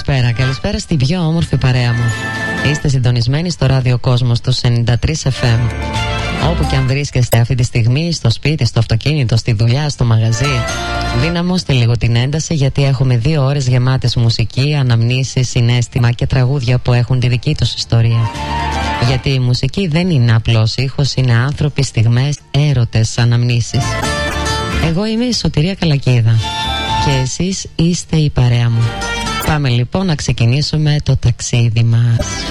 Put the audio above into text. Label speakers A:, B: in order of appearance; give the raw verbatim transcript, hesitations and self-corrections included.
A: καλησπέρα. Καλησπέρα στην πιο όμορφη παρέα μου. Είστε συντονισμένοι στο Ράδιο Κόσμο στους ενενήντα τρία εφ εμ. Όπου και αν βρίσκεστε αυτή τη στιγμή, στο σπίτι, στο αυτοκίνητο, στη δουλειά, στο μαγαζί, δυναμώστε λίγο την ένταση, γιατί έχουμε δύο ώρες γεμάτες μουσική, αναμνήσεις, συναίσθημα και τραγούδια που έχουν τη δική τους ιστορία. Γιατί η μουσική δεν είναι απλός ήχος, είναι άνθρωποι, στιγμές, έρωτες, αναμνήσεις. Εγώ είμαι η Σωτηρία Καλακίδα και εσείς είστε η παρέα μου. Πάμε λοιπόν να ξεκινήσουμε το ταξίδι μας.